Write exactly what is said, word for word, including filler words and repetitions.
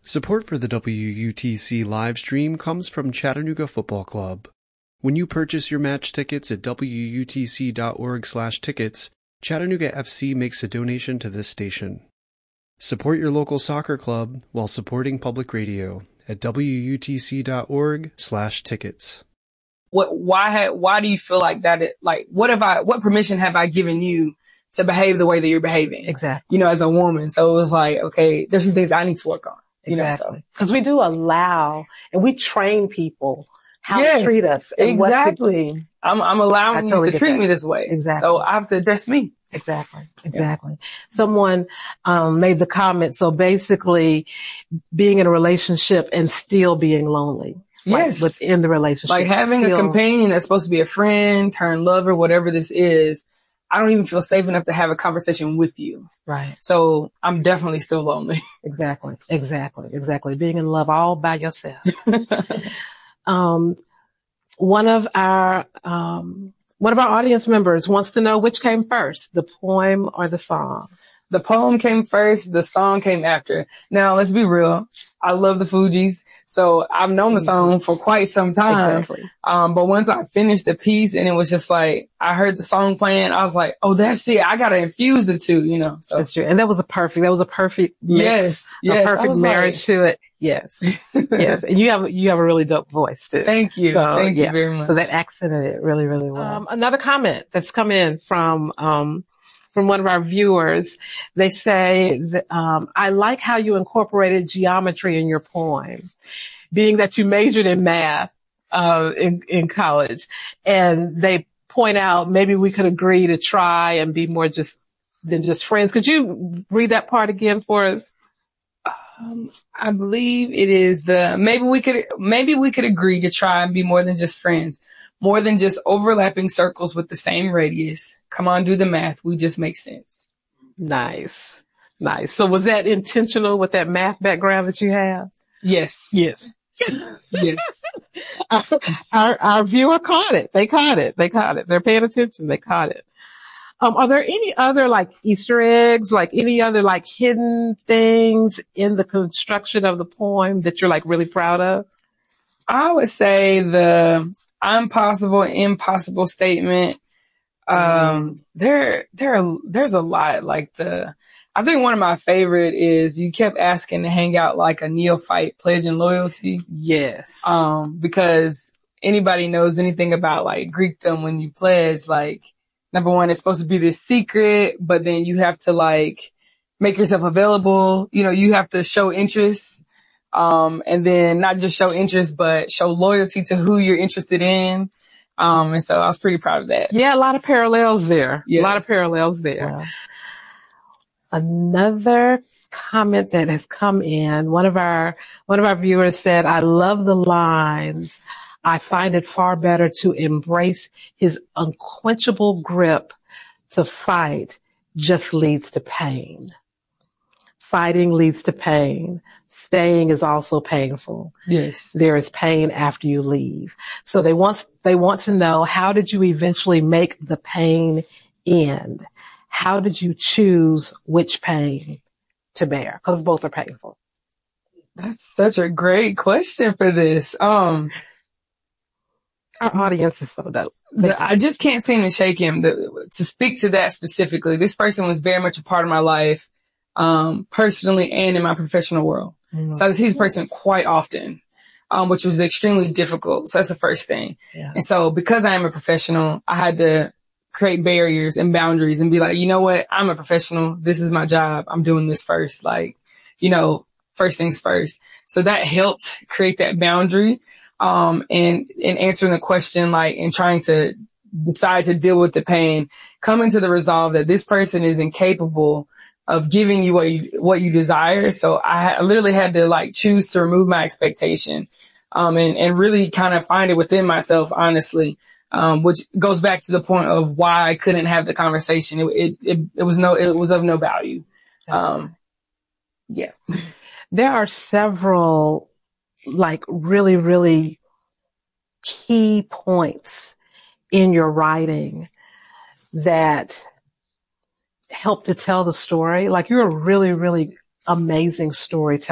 Support for the W U T C live stream comes from Chattanooga Football Club. When you purchase your match tickets at W U T C dot org slash tickets, Chattanooga F C makes a donation to this station. Support your local soccer club while supporting public radio at W U T C dot org slash tickets. What, why, ha- why do you feel like that? It, like, what have I, what permission have I given you to behave the way that you're behaving? Exactly. You know, as a woman. So it was like, okay, there's some things I need to work on. You exactly. know, so. Because we do allow and we train people how yes, to treat us. And exactly. What to, I'm, I'm allowing totally you to treat that. me this way. Exactly. So I have to address me. Exactly. Exactly. Yeah. Someone, um, made the comment. So basically being in a relationship and still being lonely. Yes. Like within the relationship. Like having still, a companion that's supposed to be a friend, turn lover, whatever this is. I don't even feel safe enough to have a conversation with you. Right. So I'm definitely still lonely. Exactly. Exactly. Exactly. Being in love all by yourself. um, one of our, um, one of our audience members wants to know which came first, the poem or the song. The poem came first, the song came after. Now, let's be real. I love the Fugees, so I've known the song for quite some time. Exactly. Um, but once I finished the piece and it was just like, I heard the song playing, I was like, oh, that's it. I gotta infuse the two, you know. So. That's true. And that was a perfect, that was a perfect mix, yes, yes, a perfect marriage like, to it. Yes. Yes. And you have, you have a really dope voice too. Thank you. So, Thank yeah. you very much. So that accented it really, really well. Um, another comment that's come in from, um, from one of our viewers. They say that, um, I like how you incorporated geometry in your poem, being that you majored in math, uh, in, in college. And they point out maybe we could agree to try and be more just than just friends. Could you read that part again for us? Um, I believe it is the, maybe we could, maybe we could agree to try and be more than just friends, more than just overlapping circles with the same radius. Come on, do the math. We just make sense. Nice. Nice. So was that intentional with that math background that you have? Yes. Yes. Yes. our, our, our viewer caught it. They caught it. They caught it. They're paying attention. They caught it. Um, are there any other like Easter eggs, like any other like hidden things in the construction of the poem that you're like really proud of? I would say the I'm possible, impossible statement. Um, mm. there, there, there's a lot like the, I think one of my favorite is you kept asking to hang out like a neophyte pledging loyalty. Yes. Um, because anybody knows anything about like Greekdom when you pledge, like, number one, it's supposed to be this secret, but then you have to like make yourself available. You know, you have to show interest. Um, and then not just show interest, but show loyalty to who you're interested in. Um, and so I was pretty proud of that. Yeah, a lot of parallels there. Yes. A lot of parallels there. Wow. Another comment that has come in, one of our, one of our viewers said, I love the lines. I find it far better to embrace his unquenchable grip. To fight just leads to pain. Fighting leads to pain. Staying is also painful. Yes. There is pain after you leave. So they want, they want to know, how did you eventually make the pain end? How did you choose which pain to bear? Because both are painful. That's such a great question for this. Um, Our audience is so dope. The, I just can't seem to shake him. The, to speak to that specifically, this person was very much a part of my life, um, personally and in my professional world. Mm-hmm. So I see this person quite often, um, which was extremely difficult. So that's the first thing. Yeah. And so because I am a professional, I had to create barriers and boundaries and be like, you know what? I'm a professional. This is my job. I'm doing this first. Like, you know, first things first. So that helped create that boundary. Um, and, and answering the question, like, and trying to decide to deal with the pain, coming to the resolve that this person is incapable of giving you what you, what you desire. So I, I literally had to like choose to remove my expectation, um, and, and really kind of find it within myself, honestly, um, which goes back to the point of why I couldn't have the conversation. It, it, it, it was no, it was of no value. Um, yeah. There are several like really, really key points in your writing that help to tell the story. Like you're a really, really amazing storyteller.